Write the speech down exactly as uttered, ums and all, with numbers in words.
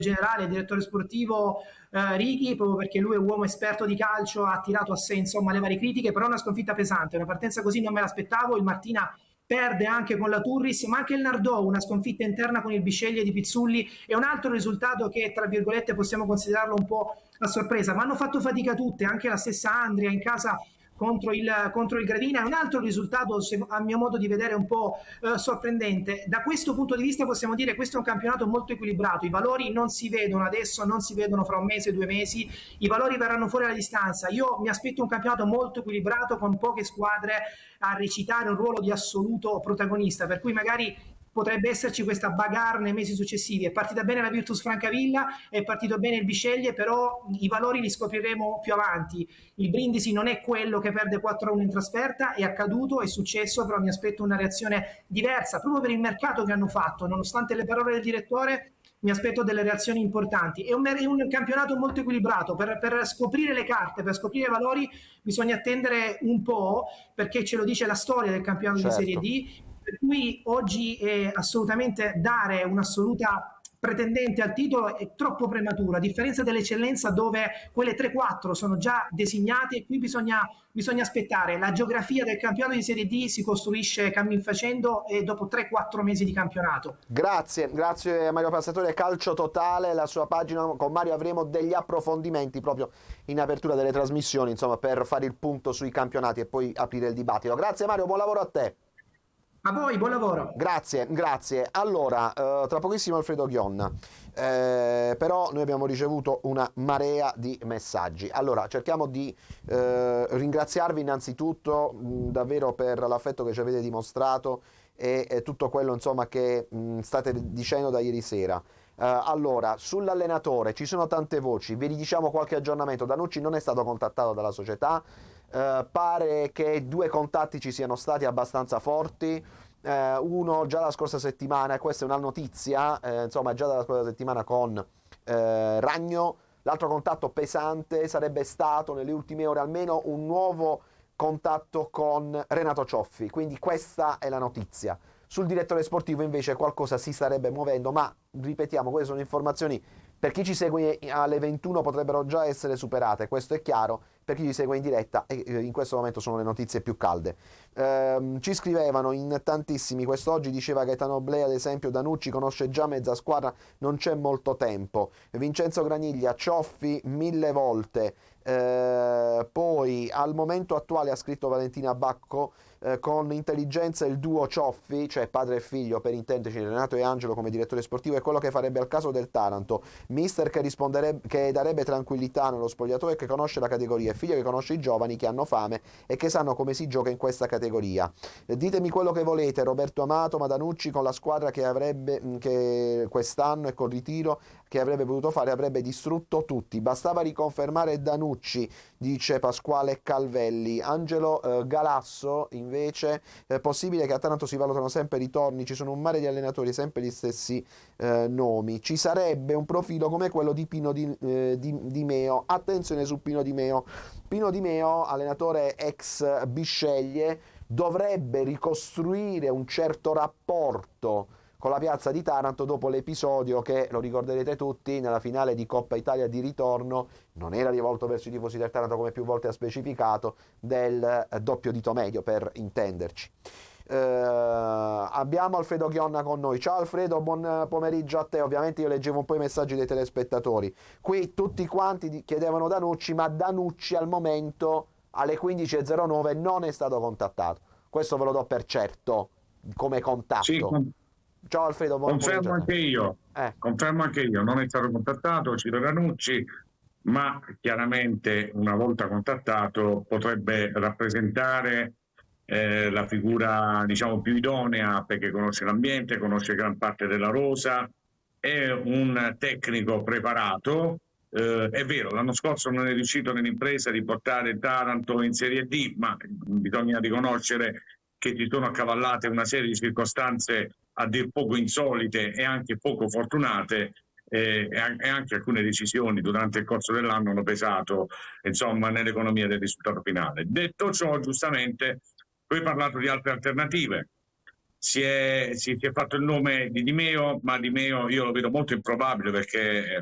generale, il direttore sportivo eh, Righi, proprio perché lui è un uomo esperto di calcio, ha tirato a sé insomma le varie critiche, però è una sconfitta pesante, una partenza così non me l'aspettavo. Il Martina perde anche con la Turris, ma anche il Nardò, una sconfitta interna con il Bisceglie di Pizzulli, è un altro risultato che tra virgolette possiamo considerarlo un po' a sorpresa, ma hanno fatto fatica tutte, anche la stessa Andria in casa contro il, contro il Gravina. È un altro risultato, a mio modo di vedere, un po' eh, sorprendente. Da questo punto di vista possiamo dire che questo è un campionato molto equilibrato, i valori non si vedono adesso, non si vedono fra un mese, due mesi, i valori verranno fuori alla distanza. Io mi aspetto un campionato molto equilibrato, con poche squadre a recitare un ruolo di assoluto protagonista, per cui magari potrebbe esserci questa bagarre nei mesi successivi. È partita bene la Virtus Francavilla, è partito bene il Bisceglie, però i valori li scopriremo più avanti. Il Brindisi non è quello che perde quattro a uno in trasferta, è accaduto, è successo, però mi aspetto una reazione diversa, proprio per il mercato che hanno fatto, nonostante le parole del direttore. Mi aspetto delle reazioni importanti. È un, è un campionato molto equilibrato. Per, per scoprire le carte, per scoprire i valori, bisogna attendere un po', perché ce lo dice la storia del campionato Certo. di Serie D. Per cui oggi è assolutamente dare un'assoluta pretendente al titolo è troppo prematuro, a differenza dell'eccellenza dove quelle tre quattro sono già designate. Qui bisogna, bisogna aspettare. La geografia del campionato di Serie D si costruisce cammin facendo e dopo tre quattro mesi di campionato. Grazie, grazie a Mario Passatore. Calcio Totale, la sua pagina, con Mario avremo degli approfondimenti proprio in apertura delle trasmissioni, insomma, per fare il punto sui campionati e poi aprire il dibattito. Grazie Mario, buon lavoro a te. A voi, buon lavoro. Grazie, grazie. Allora, eh, tra pochissimo Alfredo Ghionna, eh, però noi abbiamo ricevuto una marea di messaggi. Allora, cerchiamo di eh, ringraziarvi innanzitutto mh, davvero per l'affetto che ci avete dimostrato e, e tutto quello insomma che mh, state dicendo da ieri sera. Uh, allora, sull'allenatore ci sono tante voci, vi diciamo qualche aggiornamento. Danucci non è stato contattato dalla società, uh, pare che due contatti ci siano stati abbastanza forti, uh, uno già la scorsa settimana, questa è una notizia, uh, insomma già dalla scorsa settimana con uh, Ragno, l'altro contatto pesante sarebbe stato nelle ultime ore almeno un nuovo contatto con Renato Cioffi, quindi questa è la notizia. Sul direttore sportivo invece qualcosa si starebbe muovendo, ma ripetiamo, queste sono informazioni per chi ci segue alle ventuno potrebbero già essere superate, questo è chiaro. Per chi ci segue in diretta in questo momento sono le notizie più calde. Ehm, ci scrivevano in tantissimi, quest'oggi diceva Gaetano Blea ad esempio, Danucci conosce già mezza squadra, non c'è molto tempo. Vincenzo Graniglia, Cioffi mille volte. Eh, poi al momento attuale ha scritto Valentina Bacco, eh, con intelligenza il duo Cioffi, cioè padre e figlio per intenderci, Renato e Angelo come direttore sportivo, è quello che farebbe al caso del Taranto, mister che risponderebbe, che darebbe tranquillità nello spogliatoio e che conosce la categoria, figlio che conosce i giovani che hanno fame e che sanno come si gioca in questa categoria. Eh, ditemi quello che volete, Roberto Amato, ma Danucci con la squadra che avrebbe che quest'anno e col ritiro che avrebbe potuto fare avrebbe distrutto tutti, bastava riconfermare Danucci, dice Pasquale Calvelli. Angelo eh, Galasso invece, è possibile che a Taranto si valutano sempre ritorni, ci sono un mare di allenatori, sempre gli stessi eh, nomi, ci sarebbe un profilo come quello di Pino Di, eh, di, Di Meo, attenzione su Pino Di Meo. Pino Di Meo, allenatore ex Bisceglie, dovrebbe ricostruire un certo rapporto con la piazza di Taranto dopo l'episodio che, lo ricorderete tutti, nella finale di Coppa Italia di ritorno, non era rivolto verso i tifosi del Taranto come più volte ha specificato, del doppio dito medio per intenderci. Uh, abbiamo Alfredo Ghionna con noi. Ciao Alfredo, buon pomeriggio a te. Ovviamente io leggevo un po' i messaggi dei telespettatori. Qui tutti quanti chiedevano Danucci, ma Danucci al momento alle quindici e zero nove non è stato contattato. Questo ve lo do per certo come contatto. Sì, con... Ciao Alfredo, buon confermo anche io. Eh. Confermo anche io, non è stato contattato Ciro Danucci, ma chiaramente una volta contattato potrebbe rappresentare Eh, la figura diciamo più idonea, perché conosce l'ambiente, conosce gran parte della rosa, è un tecnico preparato. Eh, è vero, l'anno scorso non è riuscito nell'impresa di portare Taranto in Serie D, ma bisogna riconoscere che ci sono accavallate una serie di circostanze a dir poco insolite e anche poco fortunate, eh, e anche alcune decisioni durante il corso dell'anno hanno pesato insomma nell'economia del risultato finale. Detto ciò, giustamente tu hai parlato di altre alternative. si è, si, si è fatto il nome di Di Meo, ma Di Meo io lo vedo molto improbabile perché